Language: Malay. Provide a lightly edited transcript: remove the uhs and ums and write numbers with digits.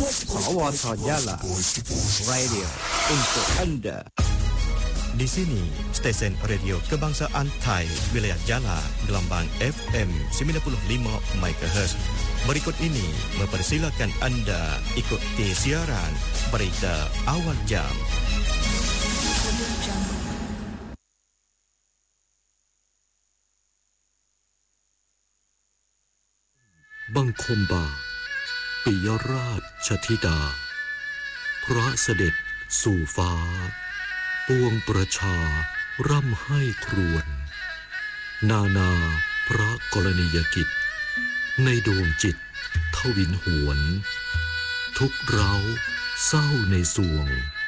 Sawata Jala Radio untuk Anda. Di sini, stesen radio kebangsaan Thai, wilayah Jala, gelombang FM 95 MHz. Berikut ini mempersilakan anda ikuti siaran berita awal jam. Bangkhomba ปิยราชธิดาพระเสด็จสู่ฟ้าปวงประชาร่ำไห้ครวญนานาพระกรณียกิจในดวงจิตทวินหวนทุกเร้าเศร้าในสวง